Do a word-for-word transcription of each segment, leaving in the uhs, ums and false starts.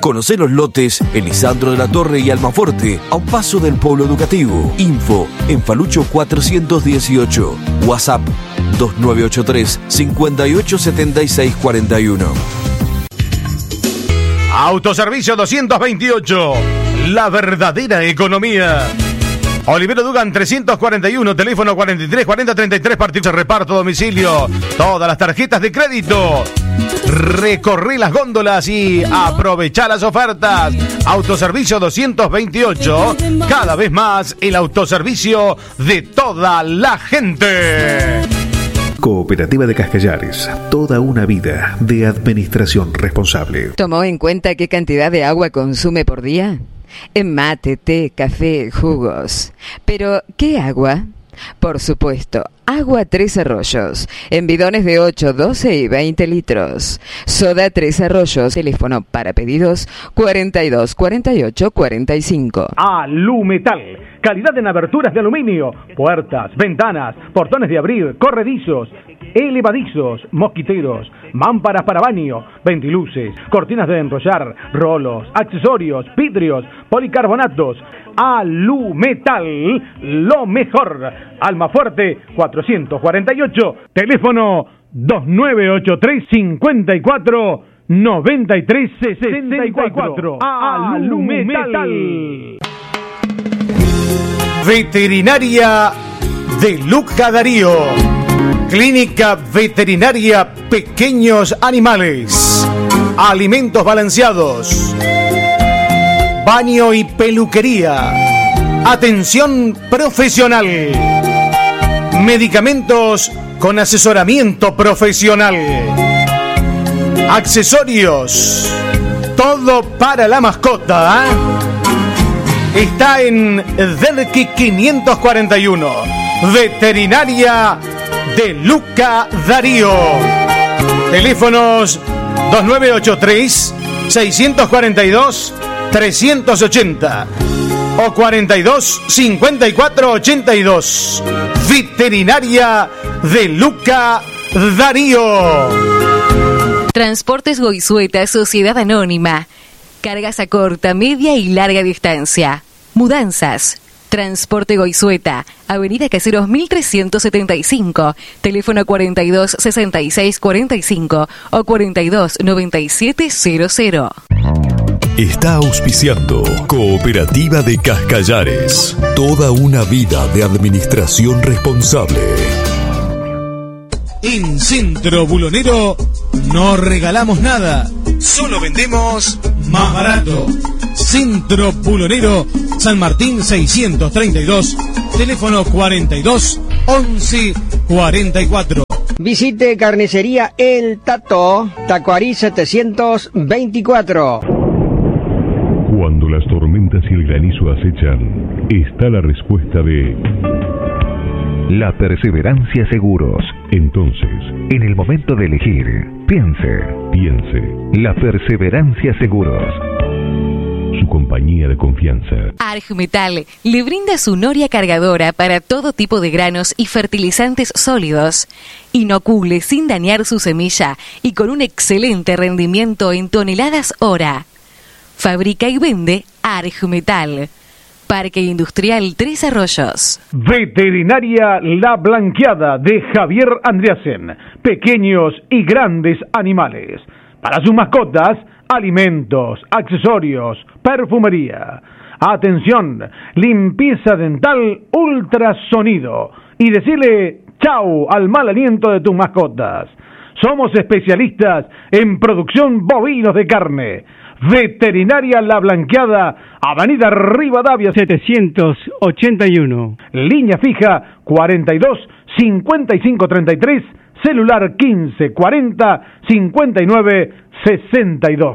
Conocé los lotes Elisandro de la Torre y Almafuerte, a un paso del Polo Educativo. Info en Falucho cuatrocientos dieciocho. WhatsApp dos nueve ocho tres, cinco ocho siete seis cuatro uno. Autoservicio doscientos veintiocho. La verdadera economía. Olivero Dugan trescientos cuarenta y uno, teléfono cuarenta y tres cuarenta treinta y tres, partido de reparto a domicilio. Todas las tarjetas de crédito. Recorrí las góndolas y aprovechá las ofertas. Autoservicio doscientos veintiocho, cada vez más el autoservicio de toda la gente. Cooperativa de Cascallares, toda una vida de administración responsable. ¿Tomó en cuenta qué cantidad de agua consume por día? En mate, té, café, jugos. Pero, ¿qué agua? Por supuesto, agua Tres Arroyos, en bidones de ocho, doce y veinte litros. Soda Tres Arroyos, teléfono para pedidos cuarenta y dos cuarenta y ocho cuarenta y cinco. Alumetal, calidad en aberturas de aluminio, puertas, ventanas, portones de abrir, corredizos, elevadizos, mosquiteros, mámparas para baño, ventiluces, cortinas de enrollar, rolos, accesorios, vidrios, policarbonatos. Alumetal, lo mejor. Almafuerte cuatrocientos cuarenta y ocho, teléfono dos nueve ocho tres, cinco cuatro, nueve tres sesenta y cuatro. Alumetal. Veterinaria de Luca Darío. Clínica Veterinaria Pequeños Animales. Alimentos balanceados. Baño y peluquería. Atención profesional. Medicamentos con asesoramiento profesional. Accesorios. Todo para la mascota. ¿eh? Está en Derqui quinientos cuarenta y uno. Veterinaria de Luca Darío. Teléfonos dos nueve ocho tres, seis cuatro dos, tres ochenta o cuarenta y dos, cincuenta y cuatro, ochenta y dos. Veterinaria de Luca Darío. Transportes Goizueta, Sociedad Anónima. Cargas a corta, media y larga distancia. Mudanzas. Transporte Goizueta, Avenida Caseros mil trescientos setenta y cinco, teléfono cuarenta y dos, sesenta y seis, cuarenta y cinco o cuarenta y dos, noventa y siete cero cero. Está auspiciando Cooperativa de Cascallares, toda una vida de administración responsable. En Centro Bulonero no regalamos nada, solo vendemos más barato. Centro Bulonero, San Martín seiscientos treinta y dos, teléfono cuarenta y dos, once, cuarenta y cuatro. Visite Carnicería El Tato, Tacuarí setecientos veinticuatro. Cuando las tormentas y el granizo acechan, está la respuesta de La Perseverancia Seguros. Entonces, en el momento de elegir, piense. Piense. La Perseverancia Seguros. Su compañía de confianza. Argmetal le brinda su noria cargadora para todo tipo de granos y fertilizantes sólidos. Inocule sin dañar su semilla y con un excelente rendimiento en toneladas hora. Fabrica y vende Argmetal. Parque Industrial Tres Arroyos. Veterinaria La Blanqueada de Javier Andreasen. Pequeños y grandes animales. Para sus mascotas, alimentos, accesorios, perfumería. Atención, limpieza dental, ultrasonido. Y decirle chau al mal aliento de tus mascotas. Somos especialistas en producción bovinos de carne. Veterinaria La Blanqueada, Avenida Rivadavia setecientos ochenta y uno. Línea fija cuarenta y dos, cincuenta y cinco treinta y tres, celular quince cuarenta, cincuenta y nueve sesenta y dos.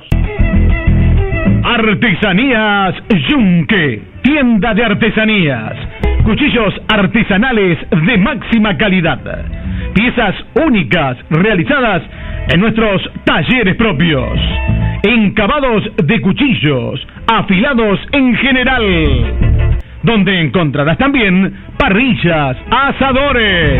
Artesanías Yunque, tienda de artesanías. Cuchillos artesanales de máxima calidad. Piezas únicas realizadas en nuestros talleres propios. Encabados de cuchillos, afilados en general. Donde encontrarás también parrillas, asadores,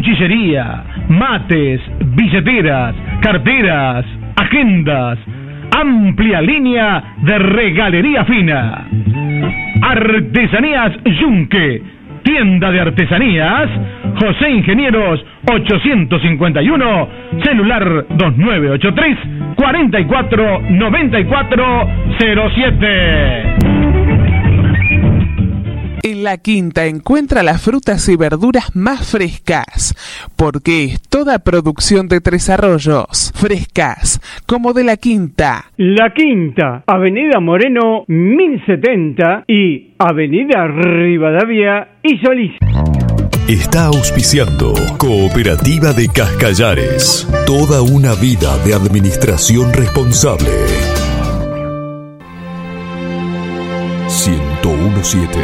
cuchillería, mates, billeteras, carteras, agendas, amplia línea de regalería fina. Artesanías Yunque, tienda de artesanías, José Ingenieros ochocientos cincuenta y uno, celular dos nueve ocho tres, cuatro cuatro nueve cuatro cero siete. En La Quinta encuentra las frutas y verduras más frescas, porque es toda producción de Tres Arroyos, frescas, como de La Quinta. La Quinta, Avenida Moreno mil setenta y Avenida Rivadavia y Solís. Está auspiciando Cooperativa de Cascallares. Toda una vida de administración responsable. ciento uno punto siete.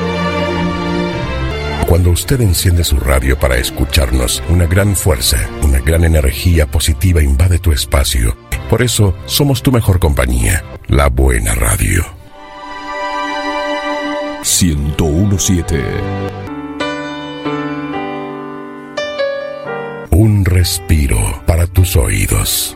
Cuando usted enciende su radio para escucharnos, una gran fuerza, una gran energía positiva invade tu espacio. Por eso, somos tu mejor compañía, la buena radio. ciento uno punto siete. Un respiro para tus oídos.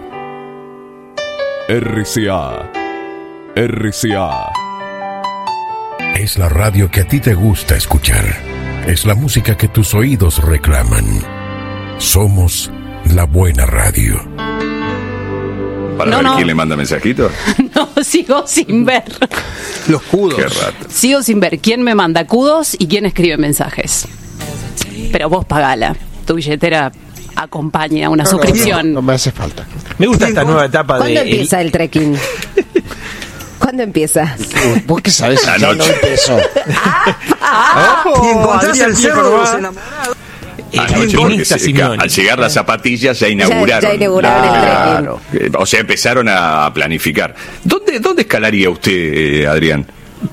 R C A. R C A. Es la radio que a ti te gusta escuchar. Es la música que tus oídos reclaman. Somos la buena radio. ¿Para no, ver no. quién le manda mensajitos? No, sigo sin ver. Los cudos. Qué rato. Sigo sin ver quién me manda cudos y quién escribe mensajes. Pero vos pagala. Tu billetera acompaña una no, suscripción. No, no me hace falta. Me gusta esta nueva etapa de... ¿Cuándo empieza el trekking? ¿Cuándo empieza? ¿Vos qué sabés? Ya no empezó. Ah, y encontrás el cerro de los enamorados. Anoche, porque se- al llegar las zapatillas ya inauguraron. Ya- ya inauguraron el Claro. Eh, O sea, empezaron a planificar. ¿Dónde, dónde escalaría usted, eh, Adrián?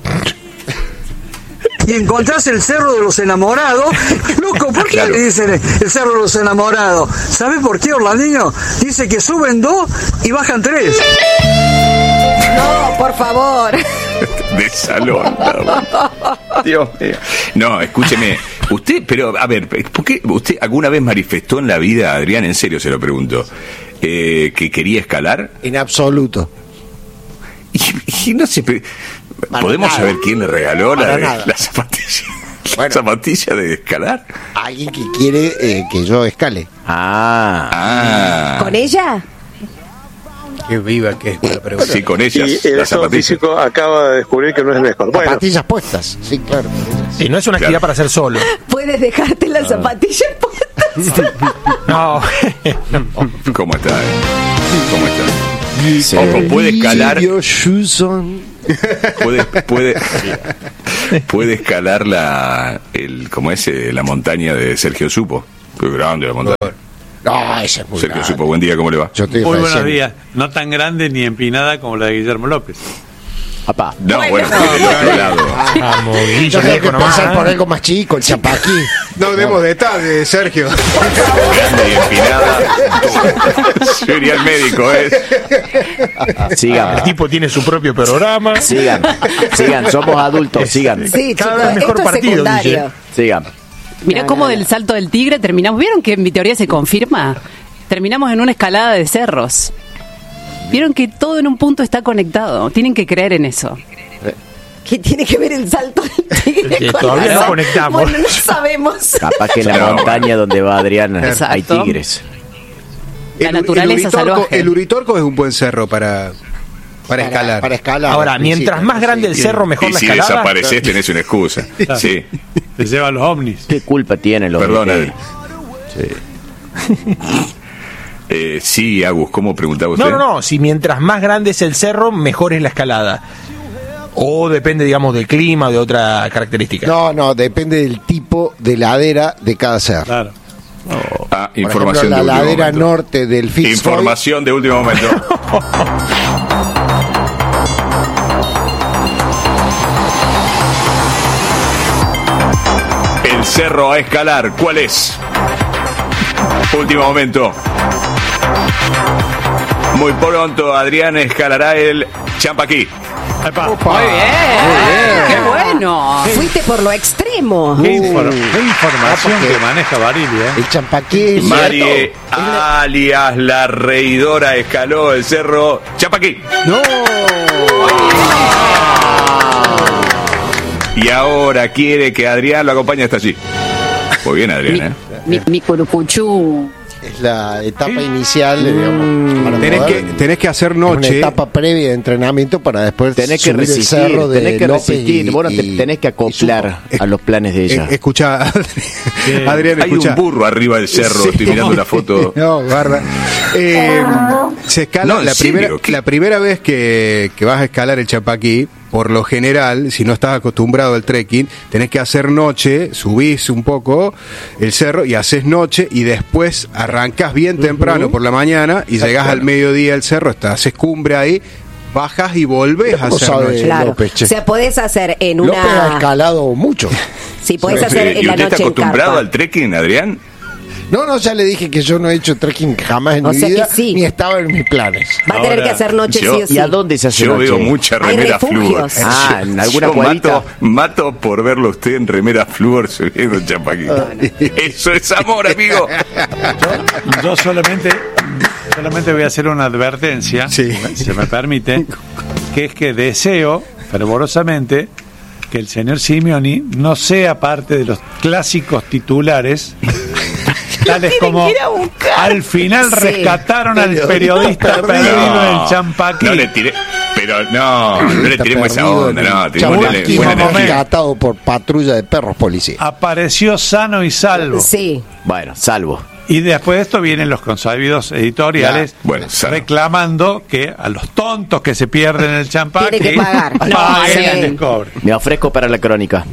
Y encontrás el cerro de los enamorados. Loco, ¿por qué Claro. le dicen el cerro de los enamorados? ¿Sabés por qué, Orlandinho? Dice que suben dos y bajan tres. No, por favor. De salón. No. Dios mío. No, escúcheme. Usted, pero, a ver, ¿por qué usted alguna vez manifestó en la vida, Adrián, en serio se lo pregunto, eh, que quería escalar? En absoluto. Y, y no sé, pe- Para ¿podemos nada. saber quién le regaló Para la, nada. la zapatilla? Bueno. ¿La zapatilla de escalar? Alguien que quiere eh, que yo escale. Ah. Ah. ¿Con ella? Qué viva que es la pregunta. Sí, con ellas, Y el las estado zapatillas. físico acaba de descubrir que no es mejor. Bueno, Zapatillas puestas, sí, claro. Sí, no es una actividad para hacer solo. ¿Puedes dejarte las zapatillas puestas? No. ¿Cómo está? eh? ¿Cómo está? Ojo, puede escalar. Puede, puede, puede escalar la, el, ¿cómo es? Eh, la montaña de Sergio Supo. Qué grande la montaña. No, esa es muy Sergio grande. Supo, buen día, ¿cómo le va? Yo estoy Muy buenos ofreciendo. días. No tan grande ni empinada como la de Guillermo López. Papá. No, bueno, estoy del otro lado. Vamos, Guillo, Yo tengo que viejo nomás, empezar ¿eh? por algo más chico, el chapaquí. No demos detalles, Sergio. Grande y empinada. Sería el médico, ¿eh? Sigan. El tipo tiene su propio programa. Sigan, sigan, somos adultos, sigan. Sí, Cada chicos, vez mejor esto es partido, secundario. Guille. Sigan. Mirá No, cómo no, del no. salto del tigre terminamos. ¿Vieron que mi teoría se confirma? Terminamos en una escalada de cerros. Vieron que todo en un punto está conectado. Tienen que creer en eso. ¿Qué tiene que ver el salto del tigre Que con todavía eso? no conectamos. Bueno, no sabemos. Capaz que en la No, montaña donde va Adrián hay Exacto. tigres. La El- naturaleza el Uritorco, salvaje. el Uritorco es un buen cerro para, para escalar. Para escalar. Ahora, al mientras principio, más grande el sí. cerro, mejor Y la si escalada. desapareces, tenés una excusa. Sí. Te llevan los ovnis. ¿Qué culpa tienen los Perdón, de- Adri. Sí. Eh, sí, Agus, ¿cómo preguntaba usted? No, no, no. Si mientras más grande es el cerro, mejor es la escalada. O depende, digamos, del clima o de otra característica. No, no, depende del tipo de ladera de cada cerro. Claro. Ah, Por información ejemplo, de la último ladera momento. norte del Fitzroy. Información de último momento. El cerro a escalar, ¿cuál es? Último momento. Muy pronto Adrián escalará el Champaquí. Epa. Muy bien. ¡Qué bueno! Fuiste por lo extremo. Qué, infor- qué información que maneja Barili, ¿eh? El champaquí. Marie, alias la reidora, escaló el cerro Champaquí. No. Y ahora quiere que Adrián lo acompañe hasta allí. Muy bien, Adrián, ¿eh? Mi, mi curucuchú. Es la etapa inicial, digamos. para Tenés poder- que, tenés que hacer Una noche. etapa previa de entrenamiento para después Tenés que subir el resistir, cerro de tenés que López resistir. y- Bueno, te y- tenés que acoplar a los planes de ella. Eh, escucha, Adrián, Adrián, Hay escucha. un burro arriba del cerro, Sí. estoy mirando la foto. No, guarda. Eh, se escala No, ¿en la primera, serio? ¿Qué? la primera vez que, que vas a escalar el Champaquí, por lo general, si no estás acostumbrado al trekking, tenés que hacer noche, subís un poco el cerro y haces noche y después arrancás bien temprano por la mañana y llegás al mediodía al cerro, estás, haces cumbre ahí, bajas y volvés a ¿Cómo hacer sabe noche. Claro. López, che? O sea, podés hacer en López ha una. escalado mucho. Sí, podés Sí. hacer en ¿Y la usted está noche en acostumbrado carpa. al trekking, Adrián? No, no, ya le dije que yo no he hecho trekking jamás en O mi sea que vida, sí. ni estaba en mis planes. Va a tener Ahora, que hacer noche yo- sí o sí. ¿Y a dónde se hace Yo noche? veo mucha Hay remera flúor. refugios. Ah, en alguna Yo cuadrita. mato, mato por verlo a usted en remera flúor subiendo en Champaquí. Eso es amor, amigo. Yo solamente, solamente voy a hacer una advertencia, Sí. si se me permite, que es que deseo fervorosamente que el señor Simeoni no sea parte de los clásicos titulares, tales como al final Sí. rescataron al periodista perdido del Champaquí. No le tiré, pero no, no le Está tiremos esa perdido onda, en el no, tiremos Champaquí, buena momento. energía. rescatado por patrulla de perros policía. Apareció sano y salvo. Sí. Bueno, salvo. Y después de esto vienen los consabidos editoriales Ya, bueno, sano. reclamando que a los tontos que se pierden el Champaquí Tienen que pagar. paguen No, sí. el descobre. Me ofrezco para la crónica.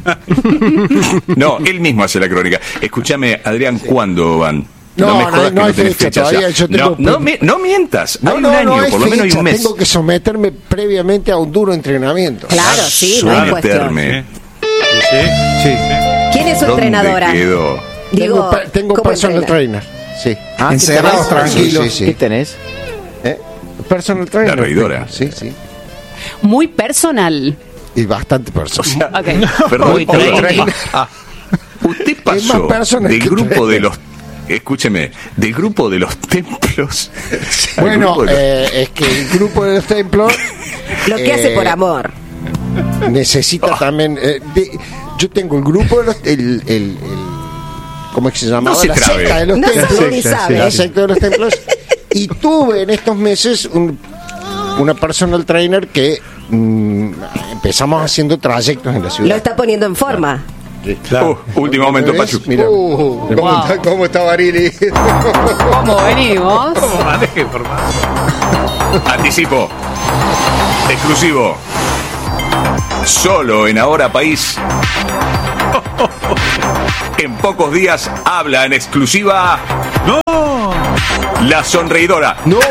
No, él mismo hace la crónica. Escúchame, Adrián, ¿cuándo van? No, me no, jodas no que hay tenés fecha ya. todavía, yo tengo- no, no, mi- no mientas, No, hay no, un año, no hay por lo menos hay fecha, un mes. tengo que someterme previamente a un duro entrenamiento. Claro, sí, no hay cuestión. Someterme. Sí. ¿Quién es su ¿Dónde entrenadora? quedó? Digo, tengo per- tengo ¿cómo personal entrena? trainer. Sí. Ah, Encerrados ¿qué tenés? tranquilos. Sí, sí, ¿Qué sí. tenés? ¿Eh? Personal trainer. La reidora. Sí, sí. Muy personal. Y bastante personal. Ok. Perdón, Muy perdón. trainer. Ah, usted Es más pasó personal del que grupo trainer. de los, escúcheme, del grupo de los templos. al Bueno, grupo de los- eh, es que el grupo de los templos Lo que Eh, hace por amor. necesita también. eh, de- yo tengo el grupo de los. El, el, el- ¿Cómo es que se llama? No se la trabe. secta de los No templos. sabe ni sabe. La secta de los templos. Y tuve en estos meses un, una personal trainer que mm, empezamos haciendo trayectos en la Lo ciudad. está poniendo en forma. Uh, último momento, ¿Ves? Pachu. Mira, ¿cómo, Wow. está, ¿cómo está Barili? ¿Cómo venimos? ¿Cómo maneja información? Anticipo. Exclusivo. Solo en Ahora País. En pocos días habla en exclusiva. ¡No! La sonreidora. ¡No!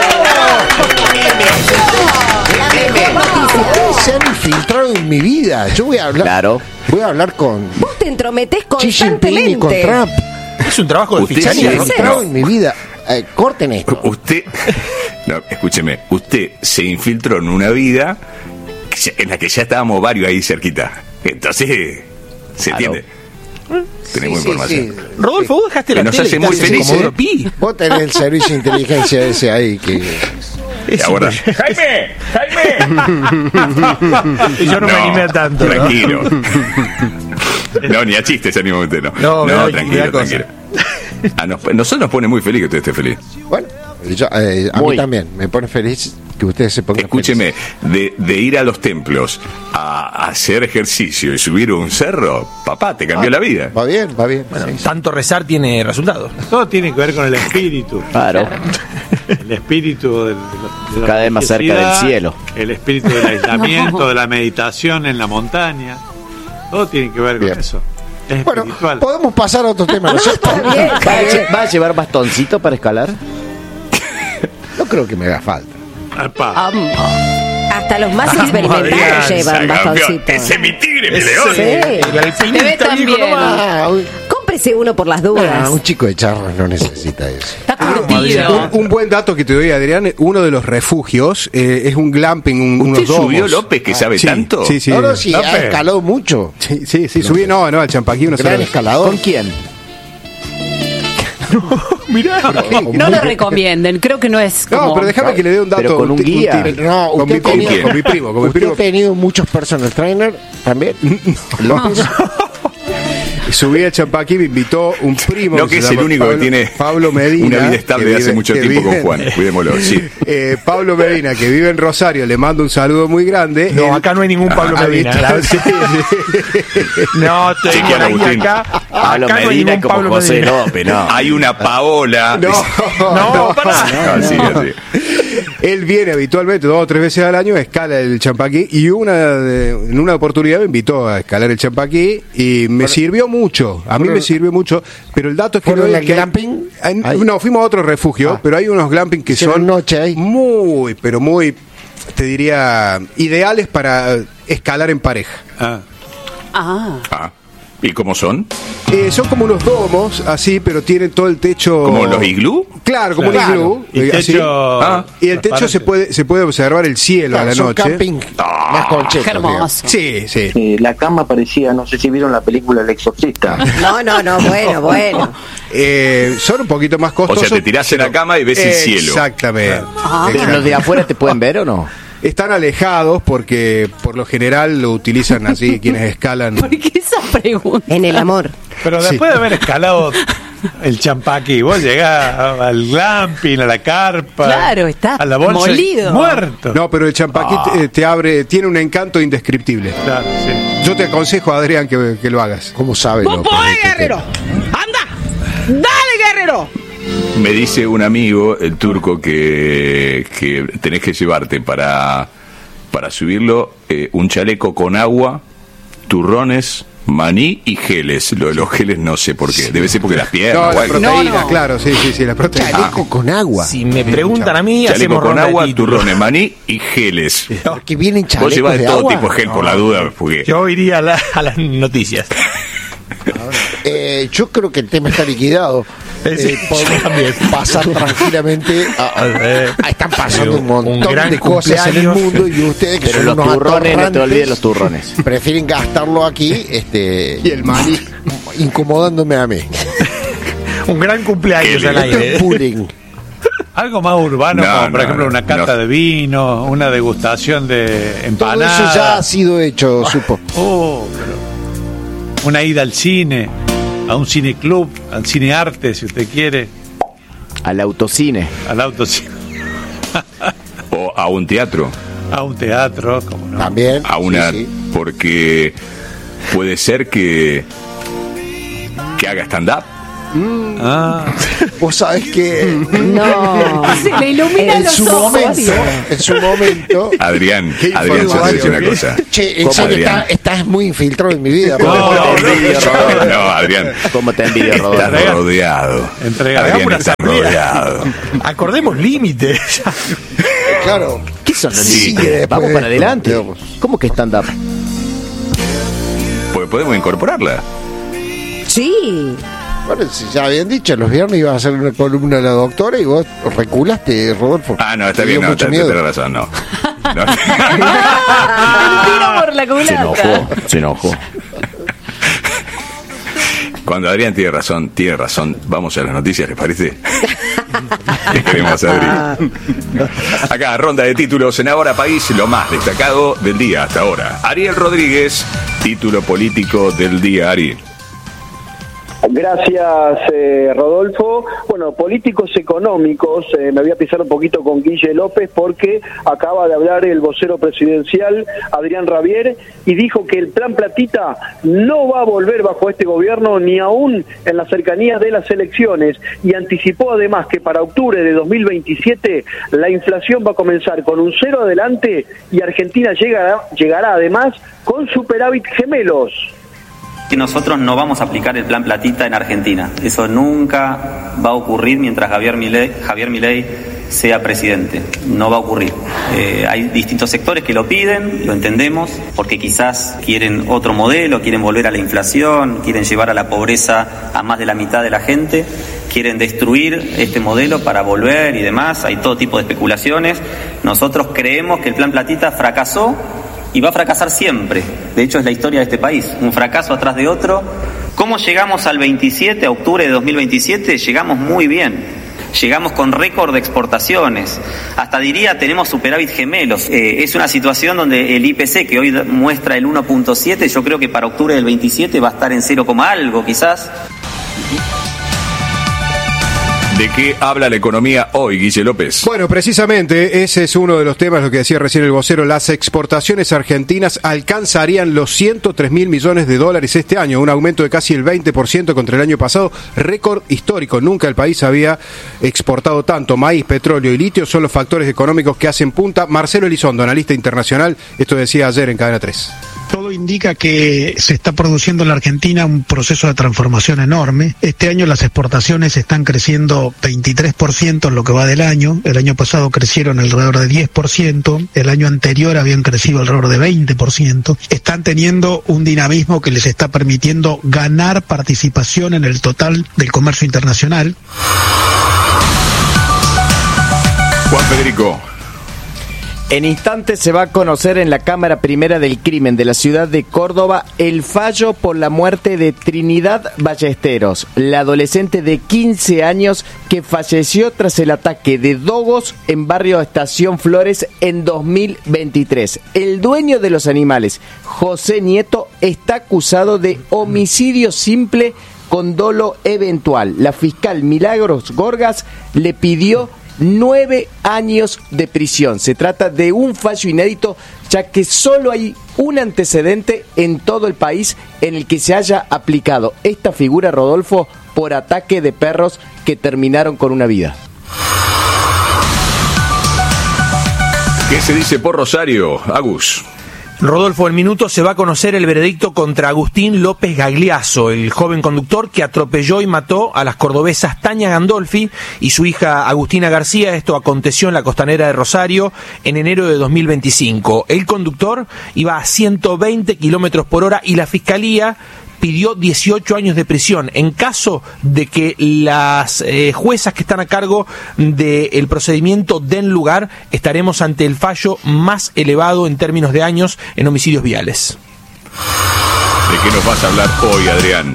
Ustedes se han infiltrado en mi vida. Yo voy a hablar. Claro. Voy a hablar con Vos te entrometés Xi Jinping y con constantemente. Trump. Es un trabajo de Usted Se han sí, fiscalía, ¿no? infiltrado no. en mi vida. Eh, corten esto. Usted. No, escúcheme. Usted se infiltró en una vida que ya- en la que ya estábamos varios ahí cerquita. Entonces. ¿Se Claro. entiende? Tenemos Sí, sí, información. sí. Rodolfo, vos dejaste Que la nos tele hace y muy estás en felices. Comodoro Pi. Vos tenés el servicio de inteligencia ese ahí que. Y ahora. ¡Jaime! ¡Jaime! Y yo no, me animé a tanto, ¿no? Tranquilo. No, ni a chistes en ningún momento, no. No, me da- me tranquilo, da cosa. tranquilo. A nos- nosotros nos pone muy feliz que usted esté feliz. Bueno, yo, eh, a Muy. mí también me pone feliz que ustedes se pongan. Escúcheme, de, de ir a los templos a, a hacer ejercicio y subir un cerro, papá, te cambió Ah, la vida. Va bien, va bien. Bueno, sí, sí. tanto rezar tiene resultados. Todo tiene que ver con el espíritu. Claro. El espíritu del- de, la- de la Cada vez más cerca del religiosidad, cielo. El espíritu del aislamiento, de la meditación en la montaña. Todo tiene que ver con Bien. eso. Es Bueno, espiritual. podemos pasar a otro tema, ¿no es cierto? Está bien, ¿Va está a, bien. lle- va a llevar bastoncito para escalar? No creo que me haga falta. Epa. Am- Hasta los más Vamos, experimentados Adrián, llevan bastoncitos. Ese es mi tigre, mi Sí. león. El alpinista Te ves tan viejo bien. nomás. Ah, un, Cómprese uno por las ah, dudas. un chico de charras no necesita eso. Está Vamos, curtido. Adrián. Un, un buen dato que te doy, Adrián, uno de los refugios eh, es un glamping, un, unos ¿Usted domos. subió, López, que sabe sí, tanto? Sí, sí. No, no, sí, ha López. escalado mucho. Sí, sí, sí, subí, no, no, al Champaquí uno Gran solo. escalador. ¿Con quién? Mirá. No lo recomienden, creo que no es como... No, pero déjame que le dé un dato. Pero con un ti- guía. tip. No, con, usted mi, ha con, tenido- con mi primo, con mi ¿Usted primo. ha tenido muchos personal trainer también? López. Subí al Champaquí, me invitó un primo. No, que se es el llama único que Pablo- tiene Pablo Medina. una vida estable que de hace vive- mucho que tiempo vive- con Juan. Cuidémoslo, sí. Eh, Pablo Medina, que vive en Rosario, le mando un saludo muy grande. No, Él- acá no hay ningún Pablo Ah, Medina. ¿viste? Sí, sí. No, te Sí, digo, Juan ahí Agustín. acá, Pablo acá no hay Medina ningún como Pablo José Medina. López, no. Hay una Paola. No, No, pará. Así, así. Él viene habitualmente dos o tres veces al año, escala el Champaquí y una de- en una oportunidad me invitó a escalar el Champaquí y me sirvió mucho. A mí me sirvió mucho, pero el dato es que no ¿Fueron es al que hay- glamping? hay- Ahí. no, fuimos a otro refugio, Ah. pero hay unos glamping que Hicieron son noche ahí. muy, pero muy, te diría, ideales para escalar en pareja. Ah. Ah, Ah. ¿Y cómo son? Eh, son como unos domos, así, pero tienen todo el techo... ¿Como los iglú? Claro, como Claro. un iglú. Y eh, así. techo Ah. Y el techo se puede, se puede observar el cielo Claro, a la son noche. camping más qué conchetos. hermoso. Sí, sí. Eh, la cama parecía, no sé si vieron la película El Exorcista. No, no, no, bueno, bueno. Eh, son un poquito más O costosos. sea, te tirás en la cama y ves el cielo. Exactamente. ¿Pero los de afuera te pueden ver o no? Están alejados porque por lo general lo utilizan así quienes escalan. ¿Por qué esa pregunta? En el amor. Pero Sí. después de haber escalado el Champaquí, vos llegás al glamping, a la carpa. Claro, está a la bolsa, molido. muerto. No, pero el Champaquí Ah. te, te abre, tiene un encanto indescriptible. Claro, sí. Yo te aconsejo, Adrián, que, que lo hagas. ¿Cómo sabe? ¡Vos López, podés, este guerrero! tema? ¡Anda! ¡Dale, guerrero! Me dice un amigo, el turco, que, que tenés que llevarte para, para subirlo eh, un chaleco con agua, turrones, maní y geles. Lo de los geles no sé por qué. Debe ser porque las No, piernas. o la algo. proteína, No, no. claro, sí, sí, sí, la proteína. Chaleco con agua. Si me preguntan a mí, Chaleco hacemos con ronda de agua, títulos. turrones, maní y geles. Porque vienen Vos chalecos llevás de de todo agua. tipo de gel por la duda. Porque... Yo iría a, la- a las noticias. Eh, yo creo que el tema está liquidado. Eh, sí, Eh, podemos yo también. pasar tranquilamente a, a- a- están pasando un montón Un gran de cosas en el cumpleaños. mundo y ustedes que Pero son los unos turrones, no te atorrantes, olvides los turrones. prefieren gastarlo aquí este Y el maní. incomodándome a mí. Un gran cumpleaños Qué al Esto aire. es bullying. Algo más urbano, No, como por no, ejemplo no, una cata no. de vino, una degustación de Todo empanadas. eso ya ha sido hecho, supo. Oh, pero una ida al cine, a un cine club, al cine arte, si usted quiere, Al autocine. al autocine, O a un teatro. a un teatro, como no. También. A una. sí, sí. Porque puede ser que. que haga stand-up. Ah, Vos sabés que No. Se le ilumina en los su ojos. momento, en su momento, Adrián, Qué Adrián, yo te voy a decir una información. cosa. che, en ¿Cómo, serio, Adrián? está- estás muy infiltrado en mi vida. ¿Cómo porque- te envidio, Rodolfo? No, Adrián. ¿Cómo te envidio, Estás Rodolfo? rodeado. Entrega. Adrián, Hagamos una estás asamblea. rodeado. Acordemos límites. Claro. ¿Qué son los Sí, límites? después Vamos de para esto, adelante. digamos. ¿Cómo que stand-up? Pues podemos incorporarla. Sí. Bueno, si ya habían dicho, los viernes ibas a hacer una columna de la doctora y vos reculaste, Rodolfo. Ah, no, está Te bien, dio no, mucho te- miedo. tenés razón, no. No. El tiro por la Se culata. enojó, se enojó. Cuando Adrián tiene razón, tiene razón. Vamos a las noticias, ¿les parece? ¿Qué queremos, Adri? Acá, ronda de títulos en Ahora País, lo más destacado del día hasta ahora. Ariel Rodríguez, título político del día, Ari. Gracias, eh, Rodolfo. Bueno, políticos económicos, eh, me voy a pisar un poquito con Guille López porque acaba de hablar el vocero presidencial, Adrián Rabier, y dijo que el plan Platita no va a volver bajo este gobierno ni aún en las cercanías de las elecciones, y anticipó además que para octubre de dos mil veintisiete la inflación va a comenzar con un cero adelante y Argentina llegará, llegará además con superávit gemelos. Que nosotros no vamos a aplicar el plan Platita en Argentina. Eso nunca va a ocurrir mientras Javier Milei, Javier Milei sea presidente. No va a ocurrir. Eh, hay distintos sectores que lo piden, lo entendemos, porque quizás quieren otro modelo, quieren volver a la inflación, quieren llevar a la pobreza a más de la mitad de la gente, quieren destruir este modelo para volver y demás. Hay todo tipo de especulaciones. Nosotros creemos que el Plan Platita fracasó y va a fracasar siempre. De hecho, es la historia de este país, un fracaso atrás de otro. ¿Cómo llegamos al veintisiete, a octubre de dos mil veintisiete? Llegamos muy bien. Llegamos con récord de exportaciones. Hasta diría, tenemos superávit gemelos. Eh, es una situación donde el I P C, que hoy muestra el uno punto siete, yo creo que para octubre del veintisiete va a estar en cero, algo quizás. ¿De qué habla la economía hoy, Guille López? Bueno, precisamente ese es uno de los temas, lo que decía recién el vocero. Las exportaciones argentinas alcanzarían los ciento tres mil millones de dólares este año, un aumento de casi el veinte por ciento contra el año pasado, récord histórico. Nunca el país había exportado tanto. Maíz, petróleo y litio son los factores económicos que hacen punta. Marcelo Elizondo, analista internacional, esto decía ayer en Cadena tres. Todo indica que se está produciendo en la Argentina un proceso de transformación enorme. Este año las exportaciones están creciendo veintitrés por ciento en lo que va del año. El año pasado crecieron alrededor de diez por ciento. El año anterior habían crecido alrededor de veinte por ciento. Están teniendo un dinamismo que les está permitiendo ganar participación en el total del comercio internacional. Juan Federico. En instantes se va a conocer en la Cámara Primera del Crimen de la ciudad de Córdoba el fallo por la muerte de Trinidad Ballesteros, la adolescente de quince años que falleció tras el ataque de dogos en barrio Estación Flores en dos mil veintitrés. El dueño de los animales, José Nieto, está acusado de homicidio simple con dolo eventual. La fiscal Milagros Gorgas le pidió nueve años de prisión. Se trata de un fallo inédito, ya que solo hay un antecedente en todo el país en el que se haya aplicado esta figura, Rodolfo, por ataque de perros que terminaron con una vida. ¿Qué se dice por Rosario, Agus? Rodolfo, en minutos se va a conocer el veredicto contra Agustín López Gagliaso, el joven conductor que atropelló y mató a las cordobesas Tania Gandolfi y su hija Agustina García. Esto aconteció en la costanera de Rosario en enero de dos mil veinticinco. El conductor iba a ciento veinte kilómetros por hora y la fiscalía pidió dieciocho años de prisión. En caso de que las eh, juezas que están a cargo del procedimiento den lugar, estaremos ante el fallo más elevado en términos de años en homicidios viales. ¿De qué nos vas a hablar hoy, Adrián?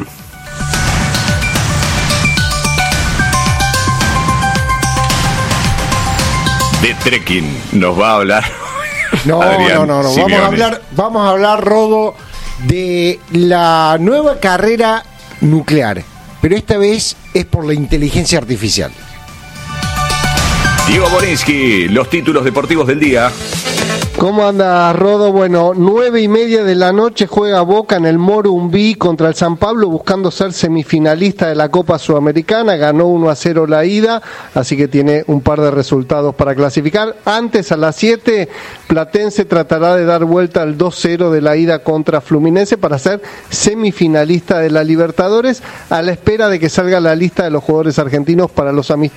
De trekking nos va a hablar. No, Adrián no, no, no. Vamos a hablar, vamos a hablar, Rodo, de la nueva carrera nuclear, pero esta vez es por la inteligencia artificial. Diego Borinsky, los títulos deportivos del día. ¿Cómo anda, Rodo? Bueno, nueve y media de la noche juega Boca en el Morumbi contra el San Pablo, buscando ser semifinalista de la Copa Sudamericana. Ganó uno a cero la ida, así que tiene un par de resultados para clasificar. Antes, a las siete, Platense tratará de dar vuelta al dos cero de la ida contra Fluminense para ser semifinalista de la Libertadores, a la espera de que salga la lista de los jugadores argentinos para los amistosos